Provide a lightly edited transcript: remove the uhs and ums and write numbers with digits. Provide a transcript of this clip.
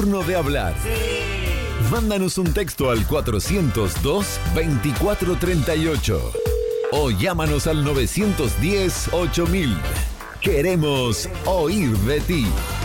turno de hablar. Mándanos un texto al 402-2438 o llámanos al 910-8000. Queremos oír de ti.